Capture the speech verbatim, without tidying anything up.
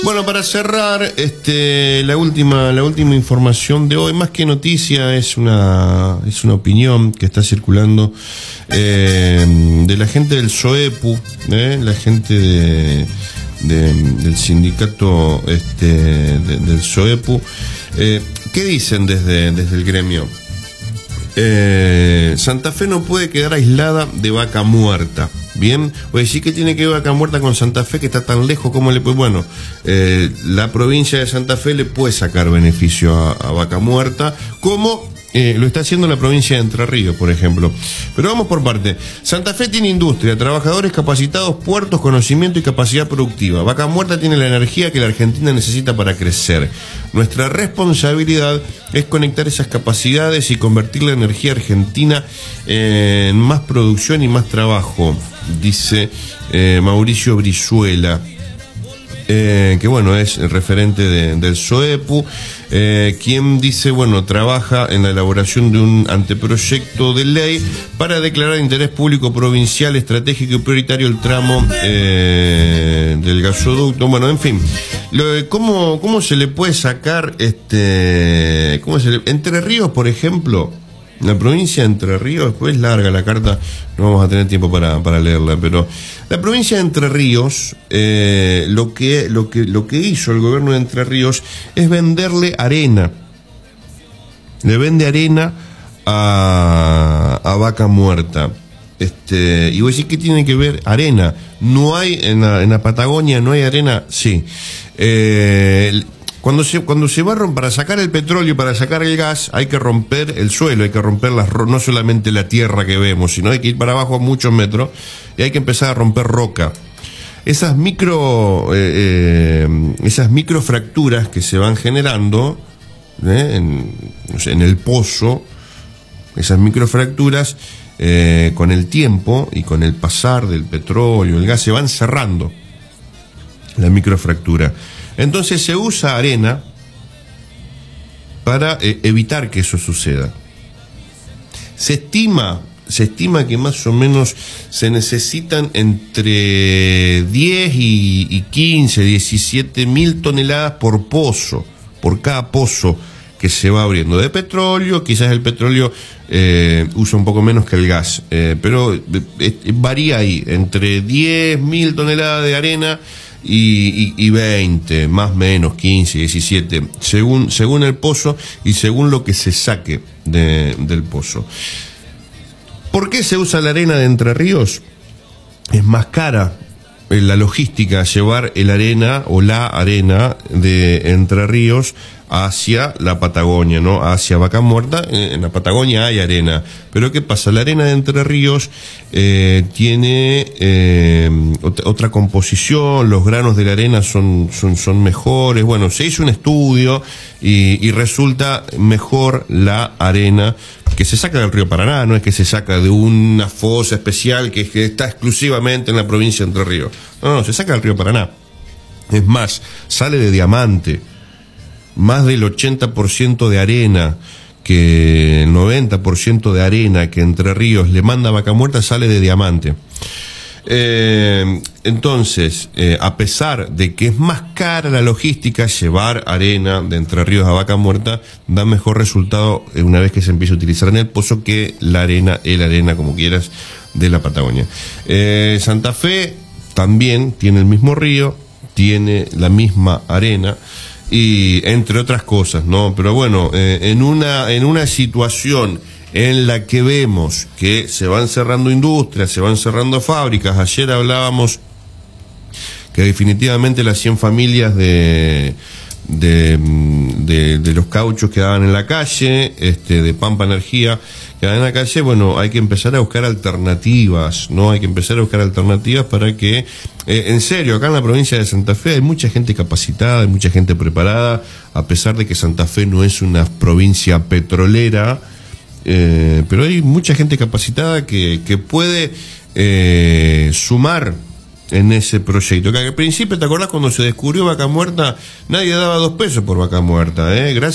Bueno, para cerrar, este, la última, la última información de hoy, más que noticia, es una, es una opinión que está circulando eh, de la gente del SOEPU, eh, la gente de, de, del sindicato este, de, del SOEPU. Eh, ¿Qué dicen desde, desde el gremio? Eh, Santa Fe no puede quedar aislada de Vaca Muerta. Bien, oye, sí que tiene que ver Vaca Muerta con Santa Fe, que está tan lejos como le puede. Bueno, eh, la provincia de Santa Fe le puede sacar beneficio a, a Vaca Muerta, como eh, lo está haciendo la provincia de Entre Ríos, por ejemplo. Pero vamos por parte. Santa Fe tiene industria, trabajadores capacitados, puertos, conocimiento y capacidad productiva. Vaca Muerta tiene la energía que la Argentina necesita para crecer. Nuestra responsabilidad es conectar esas capacidades y convertir la energía argentina en más producción y más trabajo, dice eh, Mauricio Brizuela, eh, que bueno, es el referente de, del SOEPU, eh, quien dice, bueno, trabaja en la elaboración de un anteproyecto de ley para declarar de interés público provincial, estratégico y prioritario el tramo eh, del gasoducto. Bueno, en fin, lo, ¿cómo, cómo se le puede sacar este, cómo se le, Entre Ríos, por ejemplo? La provincia de Entre Ríos, después es larga la carta, no vamos a tener tiempo para, para leerla, pero la provincia de Entre Ríos, eh, lo que, lo que, lo que hizo el gobierno de Entre Ríos es venderle arena. Le vende arena a, a Vaca Muerta. Este, y voy a decir, ¿qué tiene que ver arena? No hay, en la, en la Patagonia no hay arena, sí. Eh, Cuando se, cuando se va a romper, para sacar el petróleo, para sacar el gas, hay que romper el suelo, hay que romper las, no solamente la tierra que vemos, sino hay que ir para abajo a muchos metros y hay que empezar a romper roca. Esas micro, eh, eh, esas microfracturas que se van generando eh, en, no sé, en el pozo, esas microfracturas eh, con el tiempo y con el pasar del petróleo, el gas, se van cerrando la microfractura. Entonces se usa arena para eh, evitar que eso suceda. Se estima, se estima que más o menos se necesitan entre diez y quince, diecisiete mil toneladas por pozo, por cada pozo que se va abriendo de petróleo. Quizás el petróleo eh, usa un poco menos que el gas, eh, pero eh, varía ahí, entre diez mil toneladas de arena Y, y, y veinte, más o menos, quince, diecisiete, según, según el pozo y según lo que se saque de, del pozo. ¿Por qué se usa la arena de Entre Ríos? Es más cara la logística, llevar el arena o la arena de Entre Ríos hacia la Patagonia, ¿no? Hacia Vaca Muerta. En la Patagonia hay arena, pero ¿qué pasa? La arena de Entre Ríos eh, tiene eh, otra composición, los granos de la arena son, son, son mejores. Bueno, se hizo un estudio y, y resulta mejor la arena que se saca del río Paraná, no es que se saca de una fosa especial que, que está exclusivamente en la provincia de Entre Ríos. No, no, se saca del río Paraná. Es más, sale de Diamante. Más del ochenta por ciento de arena, que el noventa por ciento de arena que Entre Ríos le manda a Vaca Muerta sale de Diamante. Eh, entonces, eh, a pesar de que es más cara la logística, llevar arena de Entre Ríos a Vaca Muerta da mejor resultado una vez que se empieza a utilizar en el pozo que la arena, el arena, como quieras, de la Patagonia. Eh, Santa Fe también tiene el mismo río, tiene la misma arena, y entre otras cosas, ¿no? Pero bueno, eh, en una en una situación en la que vemos que se van cerrando industrias, se van cerrando fábricas. Ayer hablábamos que definitivamente las cien familias de de, de, de los cauchos quedaban en la calle, este, de Pampa Energía quedaban en la calle. Bueno, hay que empezar a buscar alternativas, ¿no? Hay que empezar a buscar alternativas para que, eh, en serio, acá en la provincia de Santa Fe hay mucha gente capacitada, hay mucha gente preparada, a pesar de que Santa Fe no es una provincia petrolera, eh, pero hay mucha gente capacitada que, que puede eh, sumar en ese proyecto. Que al principio, ¿te acordás cuando se descubrió Vaca Muerta? Nadie daba dos pesos por Vaca Muerta, ¿eh? Gracias